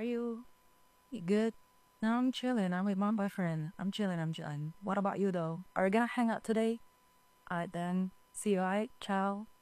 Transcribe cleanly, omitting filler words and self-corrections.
you? You good? No, I'm chilling. I'm with my boyfriend. I'm chilling. I'm chilling. What about you though? Are we gonna hang out today? Alright then. See you. Alright. Ciao.